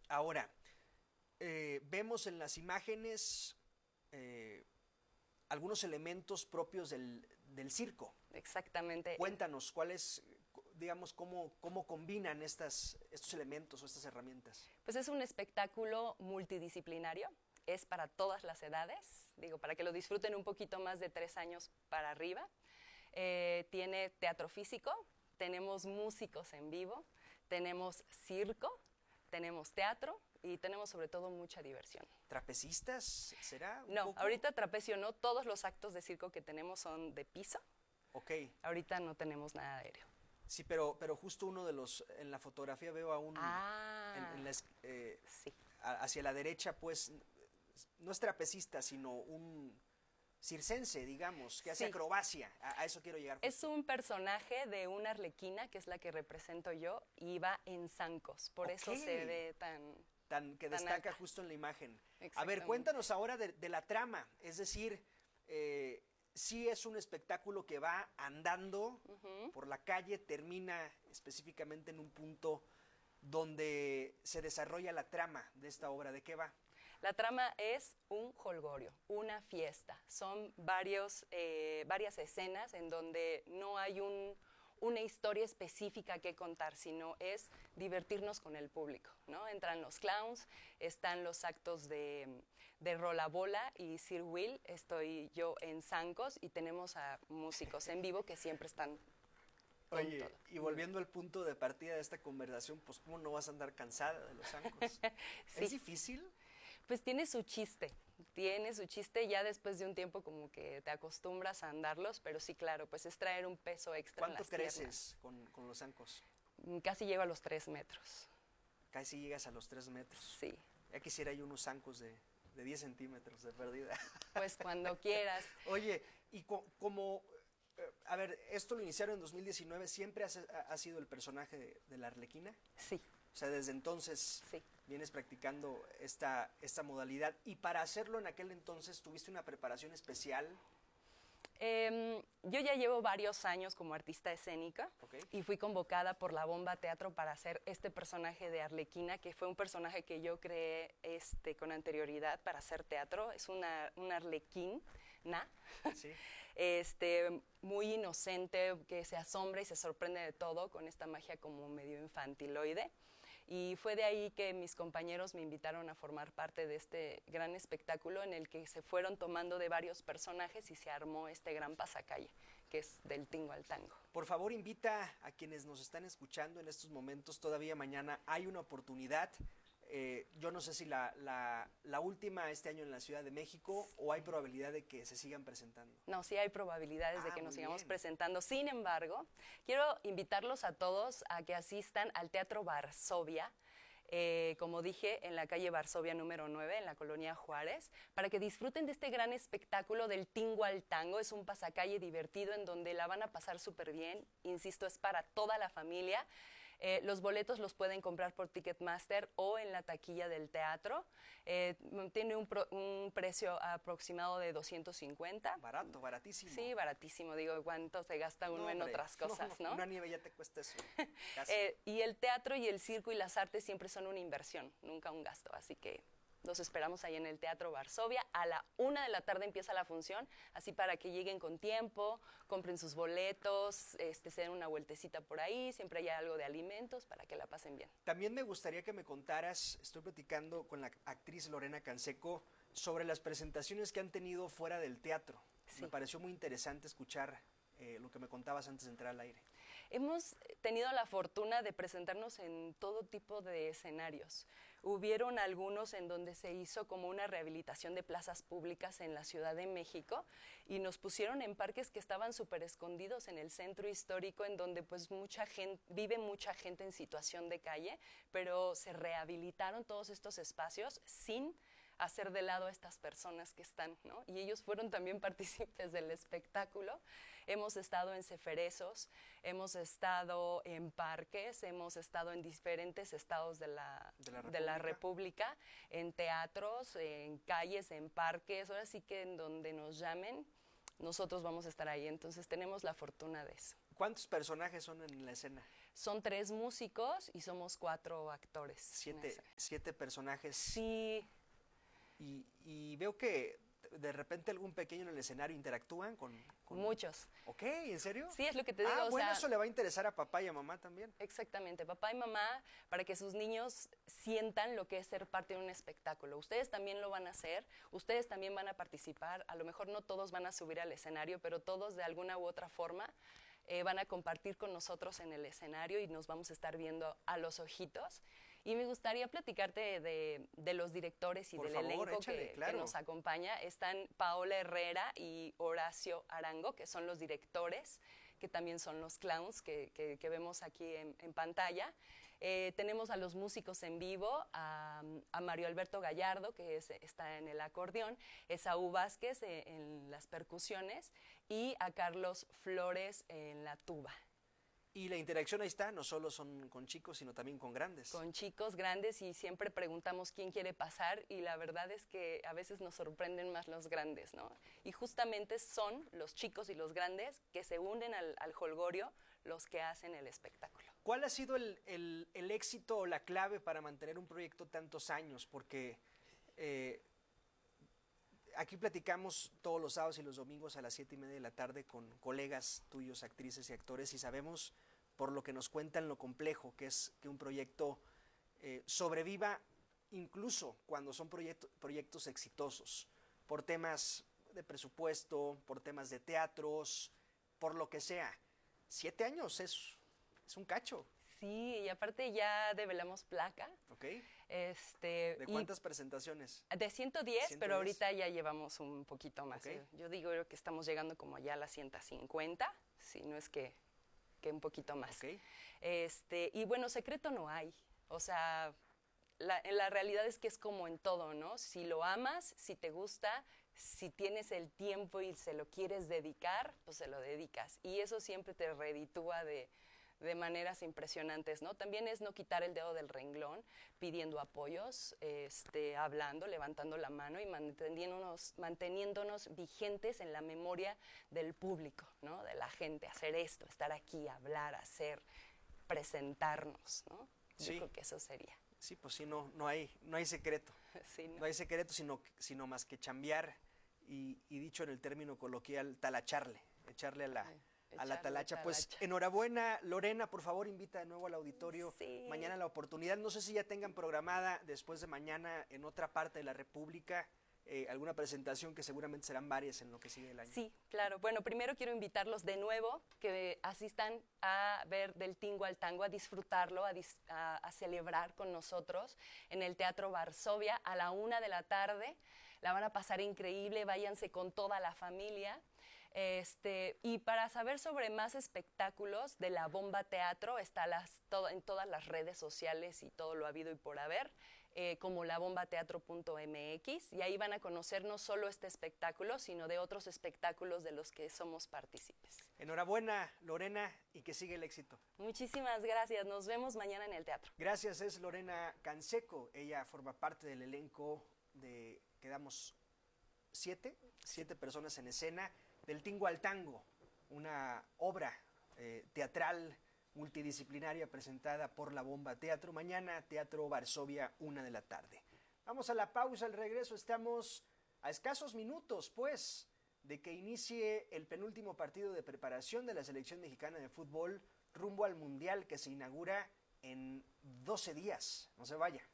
Ahora, vemos en las imágenes algunos elementos propios del circo. Exactamente. Cuéntanos, ¿cuáles, digamos, cómo combinan estos elementos o estas herramientas? Pues es un espectáculo multidisciplinario, es para todas las edades, digo, para que lo disfruten un poquito más de 3 años para arriba. Tiene teatro físico, tenemos músicos en vivo, tenemos circo, tenemos teatro y tenemos sobre todo mucha diversión. ¿Trapecistas será un No, poco? ahorita trapecio no, todos los actos de circo que tenemos son de piso. Ok. Ahorita no tenemos nada aéreo. Sí, pero justo uno de los, en la fotografía veo a un, Sí. hacia la derecha, pues, no es trapecista, sino un circense, digamos, que hace Sí. acrobacia. A eso quiero llegar. Es un personaje de una arlequina, que es la que represento yo, y va en zancos, por eso Ok. se ve tan Que tan destaca alta. justo en la imagen. A ver, Exactamente. cuéntanos ahora de la trama, es decir, sí es un espectáculo que va andando por la calle, termina específicamente en un punto donde se desarrolla la trama de esta obra. ¿De qué va? La trama es un jolgorio, una fiesta. Son varias escenas en donde no hay una historia específica que contar, sino es divertirnos con el público, ¿no? Entran los clowns, están los actos de rola bola y Sir Will, estoy yo en zancos y tenemos a músicos en vivo que siempre están con Oye, todo. y volviendo al punto de partida de esta conversación, pues ¿cómo no vas a andar cansada de los zancos? Sí. ¿Es difícil? Pues tiene su chiste ya después de un tiempo como que te acostumbras a andarlos, pero sí, claro, pues es traer un peso extra en ¿Cuánto las creces con los zancos? piernas. Casi llego a los 3 metros, Casi llegas a los 3 metros. sí. Ya quisiera yo unos zancos de 10 centímetros de pérdida. Pues cuando quieras. Oye, y a ver, esto lo iniciaron en 2019, ¿siempre ha sido el personaje de la Arlequina? Sí, O sea, desde entonces sí. vienes practicando esta modalidad. Y para hacerlo en aquel entonces, ¿tuviste una preparación especial? Yo ya llevo varios años como artista escénica Ok. y fui convocada por la Bomba Teatro para hacer este personaje de Arlequina, que fue un personaje que yo creé con anterioridad para hacer teatro. Es una arlequina, Sí. muy inocente, que se asombra y se sorprende de todo con esta magia como medio infantiloide. Y fue de ahí que mis compañeros me invitaron a formar parte de este gran espectáculo en el que se fueron tomando de varios personajes y se armó este gran pasacalle, que es del tingo al tango. Por favor, invita a quienes nos están escuchando en estos momentos, todavía mañana hay una oportunidad. Yo no sé si la última este año en la Ciudad de México o hay probabilidad de que se sigan presentando. No, sí hay probabilidades de que muy nos sigamos bien. presentando. Sin embargo, quiero invitarlos a todos a que asistan al Teatro Varsovia, como dije, en la calle Varsovia número 9, en la colonia Juárez, para que disfruten de este gran espectáculo del tingo al tango. Es un pasacalle divertido en donde la van a pasar súper bien. Insisto, es para toda la familia. Los boletos los pueden comprar por Ticketmaster o en la taquilla del teatro. Tiene un precio aproximado de 250. Barato, baratísimo. Sí, baratísimo. Digo, ¿cuánto se gasta uno No, en hombre, otras cosas, no? Una nieve ya te cuesta eso. Casi. Y el teatro y el circo y las artes siempre son una inversión, nunca un gasto. Así que los esperamos ahí en el Teatro Varsovia. A la 1 de la tarde empieza la función, así para que lleguen con tiempo, compren sus boletos, se den una vueltecita por ahí, siempre hay algo de alimentos para que la pasen bien. También me gustaría que me contaras, estoy platicando con la actriz Lorena Canseco sobre las presentaciones que han tenido fuera del teatro. Sí. Me pareció muy interesante escuchar lo que me contabas antes de entrar al aire. Hemos tenido la fortuna de presentarnos en todo tipo de escenarios. Hubieron algunos en donde se hizo como una rehabilitación de plazas públicas en la Ciudad de México y nos pusieron en parques que estaban súper escondidos en el centro histórico, en donde pues vive mucha gente en situación de calle, pero se rehabilitaron todos estos espacios sin hacer de lado a estas personas que están, ¿no? Y ellos fueron también partícipes del espectáculo. Hemos estado en ceferezos, hemos estado en parques, hemos estado en diferentes estados de la República, en teatros, en calles, en parques, ahora sí que en donde nos llamen, nosotros vamos a estar ahí, entonces tenemos la fortuna de eso. ¿Cuántos personajes son en la escena? Son 3 músicos y somos 4 actores. 7 personajes. Sí. Y veo que de repente algún pequeño en el escenario interactúan con... Muchos. Ok, ¿en serio? Sí, es lo que te digo. Bueno, eso le va a interesar a papá y a mamá también. Exactamente, papá y mamá, para que sus niños sientan lo que es ser parte de un espectáculo. Ustedes también lo van a hacer, ustedes también van a participar, a lo mejor no todos van a subir al escenario, pero todos de alguna u otra forma van a compartir con nosotros en el escenario y nos vamos a estar viendo a los ojitos. Y me gustaría platicarte de los directores y del elenco que nos acompaña. Están Paola Herrera y Horacio Arango, que son los directores, que también son los clowns que vemos aquí en pantalla. Tenemos a los músicos en vivo, a Mario Alberto Gallardo, que está en el acordeón, Esaú Vázquez en las percusiones y a Carlos Flores en la tuba. Y la interacción ahí está, no solo son con chicos, sino también con grandes. Con chicos, grandes, y siempre preguntamos quién quiere pasar, y la verdad es que a veces nos sorprenden más los grandes, ¿no? Y justamente son los chicos y los grandes que se unen al jolgorio los que hacen el espectáculo. ¿Cuál ha sido el éxito o la clave para mantener un proyecto tantos años? Porque aquí platicamos todos los sábados y los domingos a las 7:30 de la tarde con colegas tuyos, actrices y actores, y sabemos por lo que nos cuentan lo complejo que es que un proyecto sobreviva incluso cuando son proyectos exitosos, por temas de presupuesto, por temas de teatros, por lo que sea. 7 años es un cacho. Sí, y aparte ya develamos placa. Ok. ¿De cuántas presentaciones? De 110, pero ahorita ya llevamos un poquito más. Okay. Yo digo que estamos llegando como ya a las 150, si no es que un poquito más. Okay. Y bueno, secreto no hay. O sea, la realidad es que es como en todo, ¿no? Si lo amas, si te gusta, si tienes el tiempo y se lo quieres dedicar, pues se lo dedicas. Y eso siempre te reditúa de maneras impresionantes, ¿no? También es no quitar el dedo del renglón, pidiendo apoyos, hablando, levantando la mano y manteniéndonos vigentes en la memoria del público, ¿no? De la gente, hacer esto, estar aquí, hablar, hacer, presentarnos, ¿no? Sí. Yo creo que eso sería. Sí, pues sí, no hay secreto. Sí, no hay secreto, sino más que chambear y dicho en el término coloquial, talacharle, echarle a la talacha. Pues enhorabuena, Lorena, por favor invita de nuevo al auditorio. Sí. Mañana la oportunidad, no sé si ya tengan programada después de mañana en otra parte de la República alguna presentación, que seguramente serán varias en lo que sigue el año. Sí, claro. Bueno, primero quiero invitarlos de nuevo que asistan a ver Del Tingo al Tango, a disfrutarlo, a celebrar con nosotros en el Teatro Varsovia a la 1:00 p.m. La van a pasar increíble, váyanse con toda la familia. Y para saber sobre más espectáculos de La Bomba Teatro, está en todas las redes sociales y todo lo habido y por haber, como labombateatro.mx, y ahí van a conocer no solo este espectáculo, sino de otros espectáculos de los que somos partícipes. Enhorabuena, Lorena, y que siga el éxito. Muchísimas gracias, nos vemos mañana en el teatro. Gracias, es Lorena Canseco, ella forma parte del elenco de, quedamos 7 personas en escena, Del Tingo al Tango, una obra teatral multidisciplinaria presentada por La Bomba Teatro. Mañana, Teatro Varsovia, 1:00 p.m. Vamos a la pausa, al regreso estamos a escasos minutos, pues, de que inicie el penúltimo partido de preparación de la selección mexicana de fútbol rumbo al Mundial que se inaugura en 12 días. No se vaya.